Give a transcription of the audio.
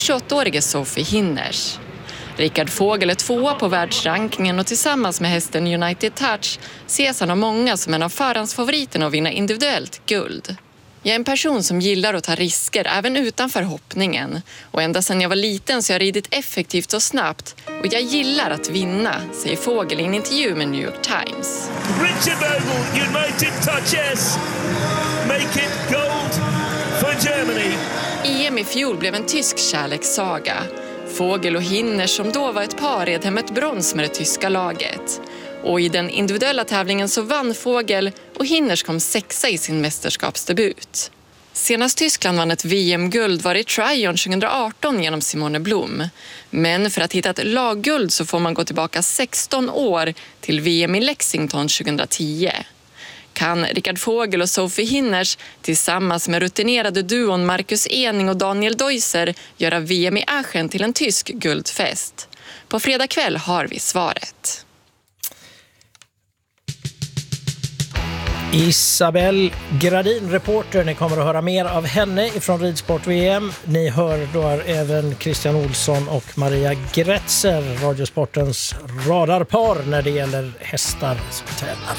28-årige Sophie Hinners. Rickard Fågel är 2 på världsrankingen och tillsammans med hästen United Touch ses han av många som en av förhandsfavoriterna att vinna individuellt guld. Jag är en person som gillar att ta risker även utanför hoppningen. Och ända sedan jag var liten så har jag ridit effektivt och snabbt. Och jag gillar att vinna, säger Fågel i en intervju med New York Times. Richard Bogle, United Touch S. Make it gold for Germany. EM i fjol blev en tysk kärlekssaga. Fågel och Hinners som då var ett par red hem ett brons med det tyska laget. Och i den individuella tävlingen så vann Fågel och Hinners kom 6 i sin mästerskapsdebut. Senast Tyskland vann ett VM-guld var i Tryon 2018 genom Simone Blom. Men för att hitta ett lagguld så får man gå tillbaka 16 år till VM i Lexington 2010. Kan Rickard Fågel och Sophie Hinners tillsammans med rutinerade duon Marcus Ening och Daniel Deuser göra VM i Aachen till en tysk guldfest? På fredag kväll har vi svaret. Isabel Gradin, reporter. Ni kommer att höra mer av henne ifrån Ridsport VM. Ni hör då även Christian Olsson och Maria Gretzer, Radiosportens radarpar när det gäller hästar som tävlar.